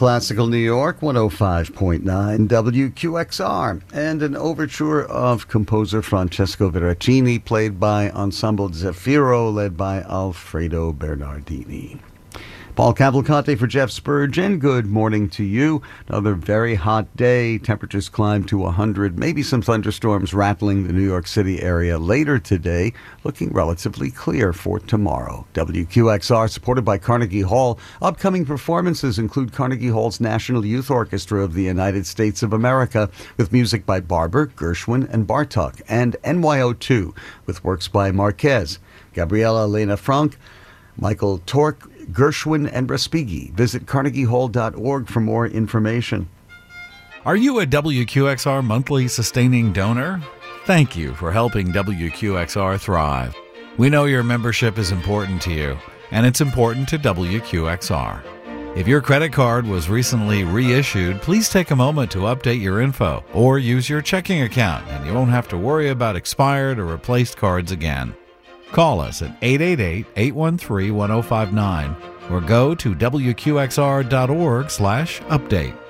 Classical New York, 105.9 WQXR, and an overture of composer Francesco Veracini, played by Ensemble Zeffiro, led by Alfredo Bernardini. Paul Cavalcante for Jeff Spurgeon. Good morning to you. Another very hot day. Temperatures climb to 100. Maybe some thunderstorms rattling the New York City area later today. Looking relatively clear for tomorrow. WQXR, supported by Carnegie Hall. Upcoming performances include Carnegie Hall's National Youth Orchestra of the United States of America, with music by Barber, Gershwin, and Bartok, and NYO2, with works by Marquez, Gabriela Lena Frank, Michael Tork, Gershwin, and Respighi. Visit carnegiehall.org for more information. Are you a WQXR monthly sustaining donor? Thank you for helping WQXR thrive. We know your membership is important to you, and it's important to WQXR. If your credit card was recently reissued, please take a moment to update your info or use your checking account, and you won't have to worry about expired or replaced cards again. Call us at 888-813-1059 or go to WQXR.org/update.